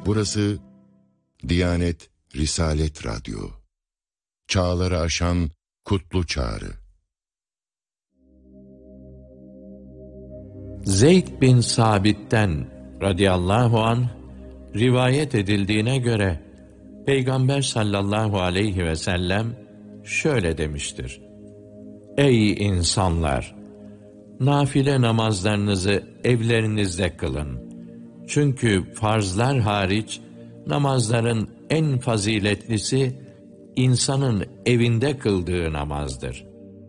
Burası Diyanet Risalet Radyo. Çağları aşan kutlu çağrı. Zeyd bin Sabit'ten radıyallahu anh rivayet edildiğine göre Peygamber sallallahu aleyhi ve sellem şöyle demiştir: Ey insanlar! Nafile namazlarınızı evlerinizde kılın. Çünkü farzlar hariç namazların en faziletlisi insanın evinde kıldığı namazdır.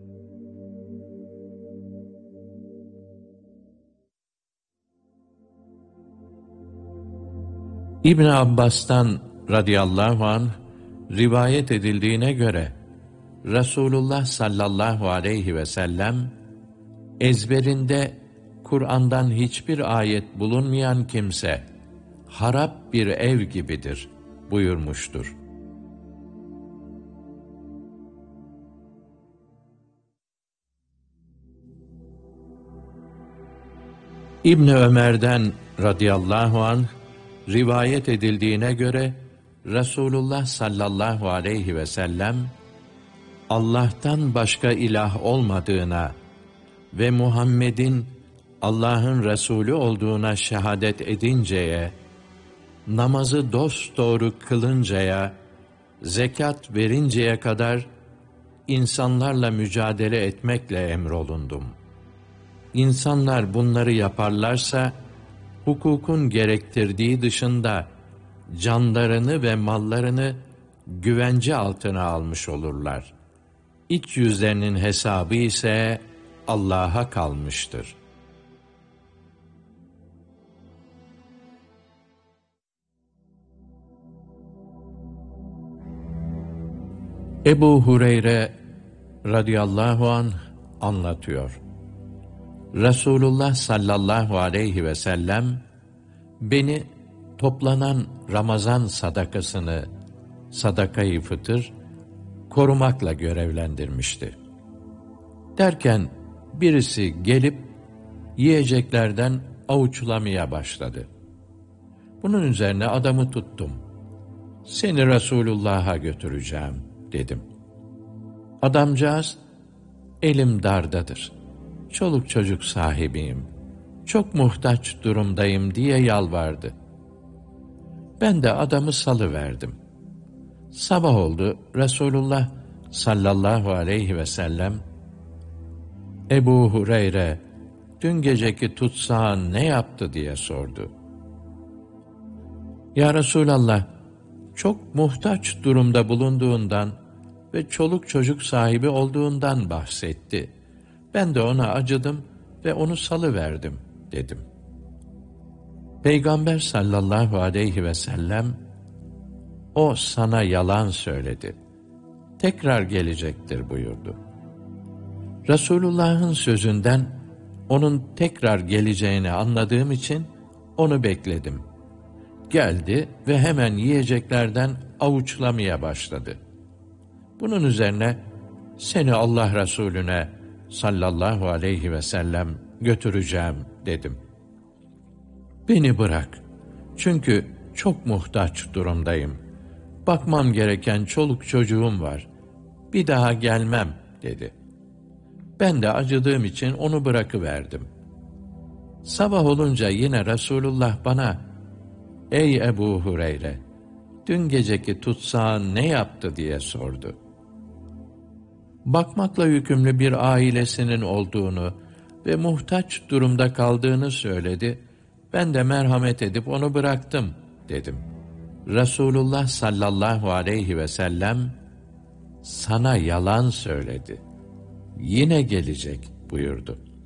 İbn Abbas'tan radıyallahu anh rivayet edildiğine göre Resulullah sallallahu aleyhi ve sellem ezberinde Kur'an'dan hiçbir ayet bulunmayan kimse harap bir ev gibidir buyurmuştur. İbn Ömer'den radıyallahu anh rivayet edildiğine göre Resulullah sallallahu aleyhi ve sellem Allah'tan başka ilah olmadığına ve Muhammed'in Allah'ın Resulü olduğuna şehadet edinceye, namazı dosdoğru kılıncaya, zekat verinceye kadar insanlarla mücadele etmekle emrolundum. İnsanlar bunları yaparlarsa, hukukun gerektirdiği dışında canlarını ve mallarını güvence altına almış olurlar. İç yüzlerinin hesabı ise Allah'a kalmıştır. Ebu Hureyre radıyallahu anh anlatıyor. Resulullah sallallahu aleyhi ve sellem beni toplanan Ramazan sadakasını, sadakayı fıtır, korumakla görevlendirmişti. Derken birisi gelip yiyeceklerden avuçlamaya başladı. Bunun üzerine adamı tuttum. Seni Resulullah'a götüreceğim dedim. Adamcağız, elim dardadır, çoluk çocuk sahibiyim, çok muhtaç durumdayım diye yalvardı. Ben de adamı salıverdim. Sabah oldu, Resulullah sallallahu aleyhi ve sellem, Ebu Hureyre, dün geceki tutsağın ne yaptı diye sordu. Ya Resulallah, çok muhtaç durumda bulunduğundan ve çoluk çocuk sahibi olduğundan bahsetti. Ben de ona acıdım ve onu salıverdim dedim. Peygamber sallallahu aleyhi ve sellem, o sana yalan söyledi, tekrar gelecektir buyurdu. Resulullah'ın sözünden onun tekrar geleceğini anladığım için onu bekledim. Geldi ve hemen yiyeceklerden avuçlamaya başladı. Bunun üzerine seni Allah Resulüne sallallahu aleyhi ve sellem götüreceğim dedim. Beni bırak, çünkü çok muhtaç durumdayım. Bakmam gereken çoluk çocuğum var. Bir daha gelmem dedi. Ben de acıdığım için onu bırakıverdim. Sabah olunca yine Resulullah bana, Ey Ebu Hureyre, dün geceki tutsağın ne yaptı diye sordu. Bakmakla yükümlü bir ailesinin olduğunu ve muhtaç durumda kaldığını söyledi. Ben de merhamet edip onu bıraktım dedim. Resulullah sallallahu aleyhi ve sellem, sana yalan söyledi, yine gelecek buyurdu.